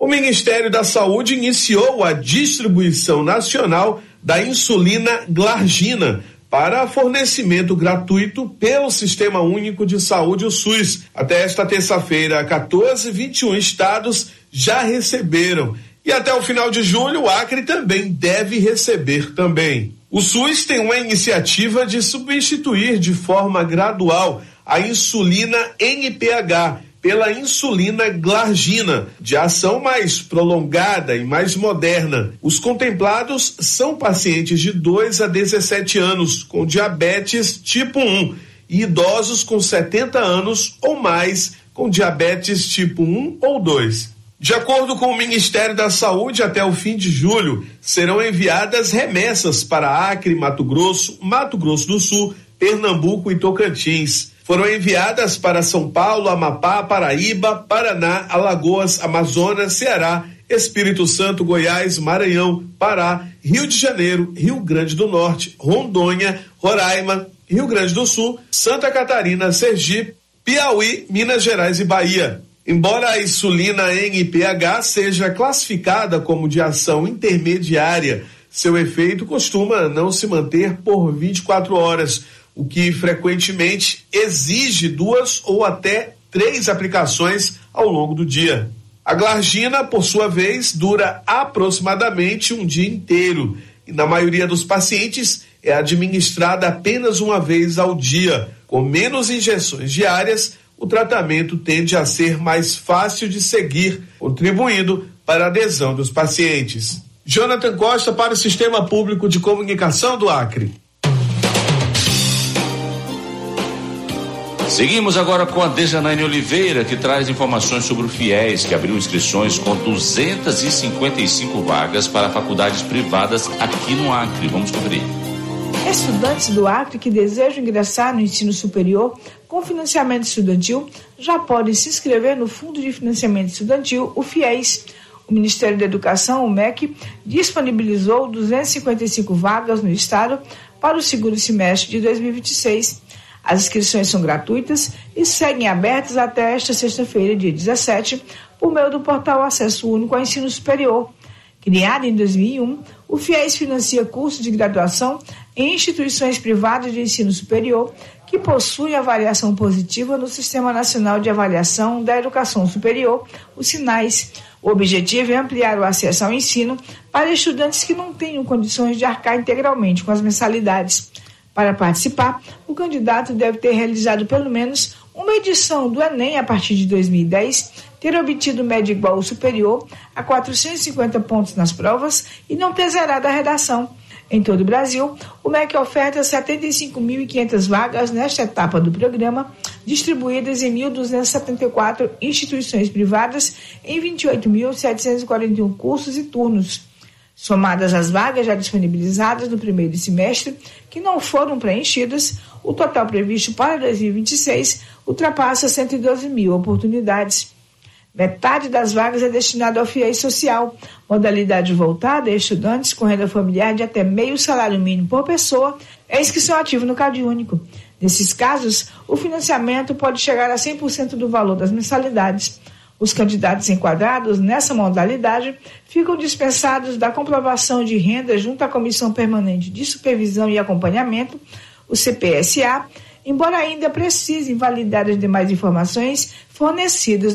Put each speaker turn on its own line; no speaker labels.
O Ministério da Saúde iniciou a distribuição nacional da insulina Glargina para fornecimento gratuito pelo Sistema Único de Saúde, o SUS. Até esta terça-feira, 21 estados já receberam. E até o final de julho, o Acre também deve receber também. O SUS tem uma iniciativa de substituir de forma gradual a insulina NPH pela insulina Glargina, de ação mais prolongada e mais moderna. Os contemplados são pacientes de 2 a 17 anos com diabetes tipo 1 e idosos com 70 anos ou mais com diabetes tipo 1 ou 2. De acordo com o Ministério da Saúde, até o fim de julho, serão enviadas remessas para Acre, Mato Grosso do Sul, Pernambuco e Tocantins. Foram enviadas para São Paulo, Amapá, Paraíba, Paraná, Alagoas, Amazonas, Ceará, Espírito Santo, Goiás, Maranhão, Pará, Rio de Janeiro, Rio Grande do Norte, Rondônia, Roraima, Rio Grande do Sul, Santa Catarina, Sergipe, Piauí, Minas Gerais e Bahia. Embora a insulina NPH seja classificada como de ação intermediária, seu efeito costuma não se manter por 24 horas, o que frequentemente exige 2 ou até 3 aplicações ao longo do dia. A Glargina, por sua vez, dura aproximadamente um dia inteiro e, na maioria dos pacientes, é administrada apenas uma vez ao dia. Com menos injeções diárias, o tratamento tende a ser mais fácil de seguir, contribuindo para a adesão dos pacientes. Jonathan Costa para o Sistema Público de Comunicação do Acre.
Seguimos agora com a Dejanaine Oliveira, que traz informações sobre o FIES, que abriu inscrições com 255 vagas para faculdades privadas aqui no Acre. Vamos conferir.
Estudantes do Acre que desejam ingressar no ensino superior com financiamento estudantil já podem se inscrever no Fundo de Financiamento Estudantil, o FIES. O Ministério da Educação, o MEC, disponibilizou 255 vagas no estado para o segundo semestre de 2026. As inscrições são gratuitas e seguem abertas até esta sexta-feira, dia 17, por meio do portal Acesso Único ao Ensino Superior. Criado em 2001, o FIES financia cursos de graduação em instituições privadas de ensino superior que possuem avaliação positiva no Sistema Nacional de Avaliação da Educação Superior, o SINAES. O objetivo é ampliar o acesso ao ensino para estudantes que não tenham condições de arcar integralmente com as mensalidades. Para participar, o candidato deve ter realizado pelo menos uma edição do Enem a partir de 2010, ter obtido média igual ou superior a 450 pontos nas provas e não ter zerado a redação. Em todo o Brasil, o MEC oferta 75.500 vagas nesta etapa do programa, distribuídas em 1.274 instituições privadas em 28.741 cursos e turnos. Somadas as vagas já disponibilizadas no primeiro semestre, que não foram preenchidas, o total previsto para 2026 ultrapassa 112 mil oportunidades. Metade das vagas é destinada ao FIES social, modalidade voltada a estudantes com renda familiar de até meio salário mínimo por pessoa, é inscrição ativa no CadÚnico. Nesses casos, o financiamento pode chegar a 100% do valor das mensalidades. Os candidatos enquadrados nessa modalidade ficam dispensados da comprovação de renda junto à Comissão Permanente de Supervisão e Acompanhamento, o CPSA, embora ainda precisem validar as demais informações fornecidas